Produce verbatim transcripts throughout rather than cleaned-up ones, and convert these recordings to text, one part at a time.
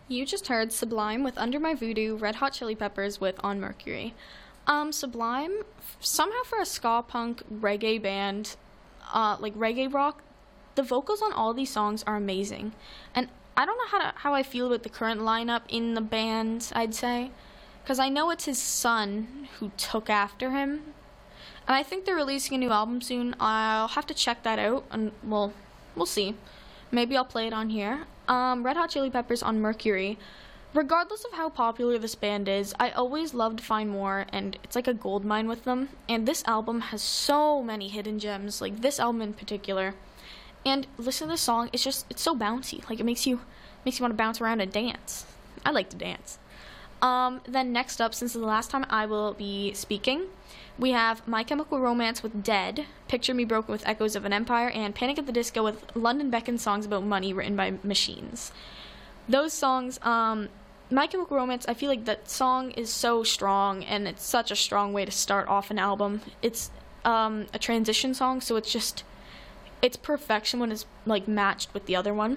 You just heard Sublime with Under My Voodoo, Red Hot Chili Peppers with On Mercury. Um, Sublime, somehow for a ska punk reggae band, uh, like reggae rock, the vocals on all these songs are amazing. And I don't know how to, how I feel about the current lineup in the band, I'd say. Because I know it's his son who took after him. And I think they're releasing a new album soon. I'll have to check that out, and well, we'll see. Maybe I'll play it on here. Um, Red Hot Chili Peppers on Mercury. Regardless of how popular this band is, I always love to find more, and it's like a gold mine with them. And this album has so many hidden gems, like this album in particular. And listen to this song, it's just, it's so bouncy. Like, it makes you, makes you want to bounce around and dance. I like to dance. Um, then next up, since it's the last time I will be speaking, we have My Chemical Romance with Dead, Picture Me Broken with Echoes of an Empire, and Panic at the Disco with London Beckons Songs About Money written by Machines. Those songs, um, My Chemical Romance, I feel like that song is so strong, and it's such a strong way to start off an album. It's um, a transition song, so it's just, it's perfection when it's like matched with the other one.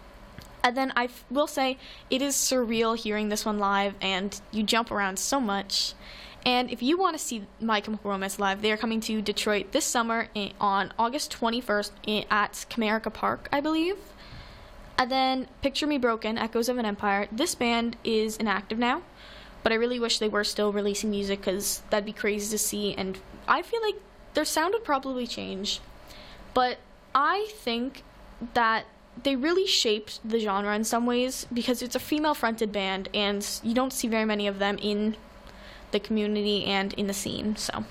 And then I f- will say, it is surreal hearing this one live, and you jump around so much. And if you want to see My Chemical Romance live, they are coming to Detroit this summer in, on August twenty-first in, at Comerica Park, I believe. And then Picture Me Broken, Echoes of an Empire. This band is inactive now, but I really wish they were still releasing music because that'd be crazy to see. And I feel like their sound would probably change. But I think that they really shaped the genre in some ways because it's a female-fronted band, and you don't see very many of them in the community and in the scene. So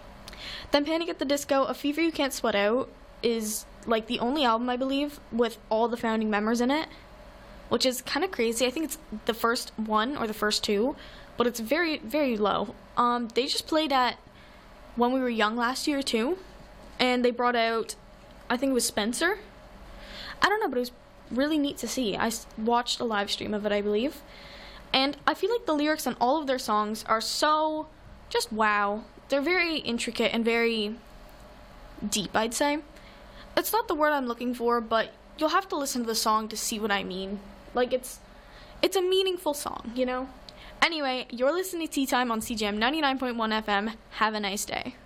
then Panic at the Disco, A Fever You Can't Sweat Out is like the only album, I believe, with all the founding members in it, which is kind of crazy. I think it's the first one or the first two, but it's very, very low. Um, they just played at When We Were Young last year too, and they brought out, I think it was Spencer. I don't know, but it was really neat to see. I watched a live stream of it, I believe. And I feel like the lyrics on all of their songs are so just wow. They're very intricate and very deep, I'd say. It's not the word I'm looking for, but you'll have to listen to the song to see what I mean. Like, it's it's a meaningful song, you know? Anyway, you're listening to Tea Time on C J M ninety-nine point one F M. Have a nice day.